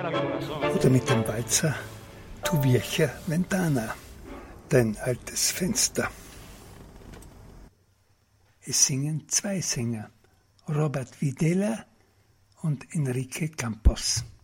Oder mit dem Walzer Tu vieja ventana, dein altes Fenster. Es singen zwei Sänger, Robert Videla und Enrique Campos.